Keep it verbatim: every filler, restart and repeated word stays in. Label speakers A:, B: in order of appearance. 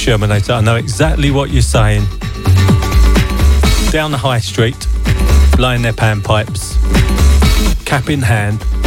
A: Shermanator, I know exactly what you're saying. Down the high street, blowing their panpipes, cap in hand,